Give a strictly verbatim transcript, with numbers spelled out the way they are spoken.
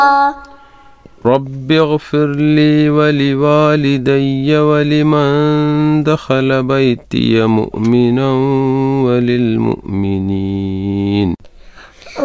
رب اغفر لي ولوالدي ولمن دخل بيتي مؤمنا وللمؤمنين